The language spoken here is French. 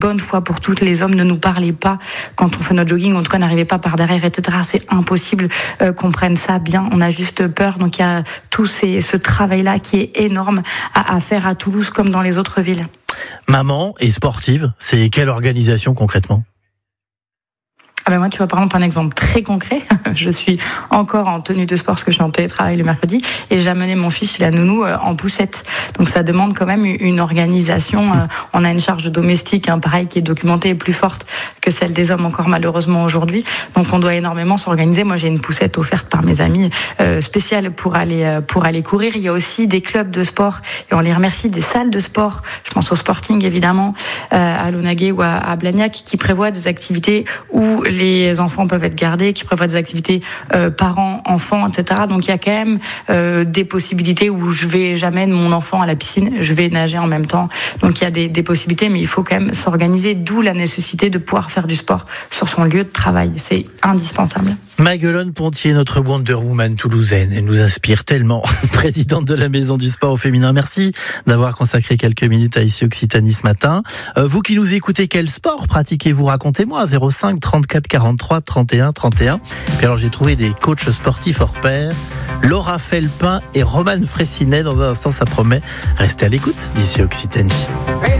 bonne fois pour toutes, les hommes ne nous parlez pas quand on fait notre jogging, en tout cas n'arrivez pas par derrière, etc. C'est impossible qu'on prenne ça bien, on a juste peur. Donc il y a tout ce travail-là qui est énorme à faire à Toulouse comme dans les autres villes. Maman et sportive, c'est quelle organisation concrètement ? Moi, tu vois, par exemple, un exemple très concret. Je suis encore en tenue de sport parce que je suis en télétravail le mercredi et j'ai amené mon fils chez la nounou en poussette. Donc, ça demande quand même une organisation. On a une charge domestique, pareil, qui est documentée et plus forte que celle des hommes encore malheureusement aujourd'hui. Donc, on doit énormément s'organiser. Moi, j'ai une poussette offerte par mes amis spéciale pour aller courir. Il y a aussi des clubs de sport et on les remercie, des salles de sport. Je pense au Sporting, évidemment, à Launaguet ou à Blagnac, qui prévoient des activités où les enfants peuvent être gardés, qui prévoient des activités parents-enfants, etc. Donc il y a quand même des possibilités où j'amène mon enfant à la piscine, je vais nager en même temps. Donc il y a des possibilités, mais il faut quand même s'organiser, d'où la nécessité de pouvoir faire du sport sur son lieu de travail. C'est indispensable. Maguelone Pontier, notre Wonder Woman toulousaine, elle nous inspire tellement. Présidente de la Maison du Sport au Féminin, merci d'avoir consacré quelques minutes à Ici Occitanie ce matin. Vous qui nous écoutez, quel sport pratiquez-vous ? Racontez-moi, 05 34 43 31 31. Puis alors j'ai trouvé des coachs sportifs hors pair, Laura Felpin et Romane Fressinet. Dans un instant, ça promet. Restez à l'écoute d'Ici Occitanie.